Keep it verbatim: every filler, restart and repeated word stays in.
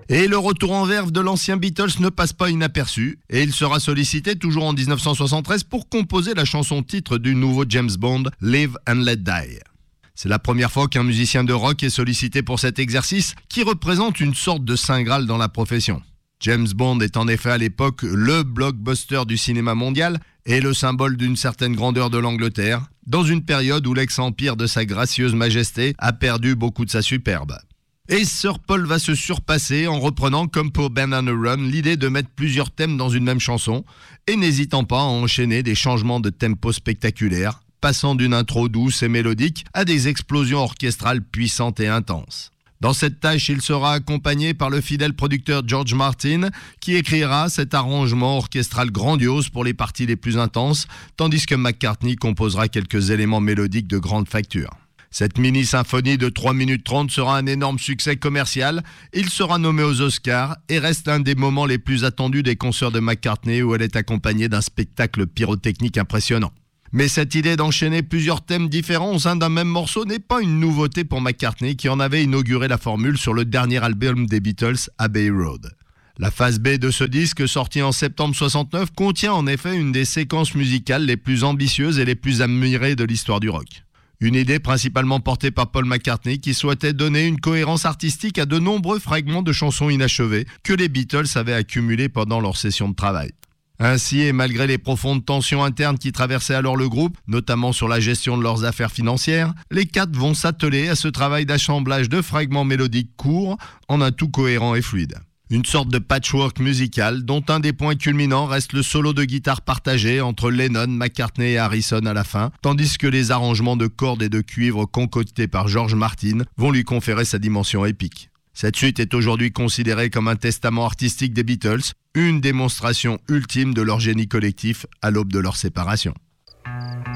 Et le retour en verve de l'ancien Beatles ne passe pas inaperçu, et il sera sollicité toujours en dix-neuf cent soixante-treize pour composer la chanson-titre du nouveau James Bond, Live and Let Die. C'est la première fois qu'un musicien de rock est sollicité pour cet exercice qui représente une sorte de saint Graal dans la profession. James Bond est en effet à l'époque le blockbuster du cinéma mondial et le symbole d'une certaine grandeur de l'Angleterre, dans une période où l'ex-empire de sa gracieuse majesté a perdu beaucoup de sa superbe. Et Sir Paul va se surpasser en reprenant, comme pour Banana Run, l'idée de mettre plusieurs thèmes dans une même chanson, et n'hésitant pas à enchaîner des changements de tempo spectaculaires, passant d'une intro douce et mélodique à des explosions orchestrales puissantes et intenses. Dans cette tâche, il sera accompagné par le fidèle producteur George Martin, qui écrira cet arrangement orchestral grandiose pour les parties les plus intenses, tandis que McCartney composera quelques éléments mélodiques de grande facture. Cette mini-symphonie de trois minutes trente sera un énorme succès commercial. Il sera nommé aux Oscars et reste l'un des moments les plus attendus des concerts de McCartney où elle est accompagnée d'un spectacle pyrotechnique impressionnant. Mais cette idée d'enchaîner plusieurs thèmes différents au sein d'un même morceau n'est pas une nouveauté pour McCartney qui en avait inauguré la formule sur le dernier album des Beatles, Abbey Road. La phase B de ce disque, sorti en septembre soixante-neuf, contient en effet une des séquences musicales les plus ambitieuses et les plus admirées de l'histoire du rock. Une idée principalement portée par Paul McCartney qui souhaitait donner une cohérence artistique à de nombreux fragments de chansons inachevées que les Beatles avaient accumulés pendant leur session de travail. Ainsi, et malgré les profondes tensions internes qui traversaient alors le groupe, notamment sur la gestion de leurs affaires financières, les quatre vont s'atteler à ce travail d'assemblage de fragments mélodiques courts en un tout cohérent et fluide. Une sorte de patchwork musical dont un des points culminants reste le solo de guitare partagé entre Lennon, McCartney et Harrison à la fin, tandis que les arrangements de cordes et de cuivre concoctés par George Martin vont lui conférer sa dimension épique. Cette suite est aujourd'hui considérée comme un testament artistique des Beatles, une démonstration ultime de leur génie collectif à l'aube de leur séparation.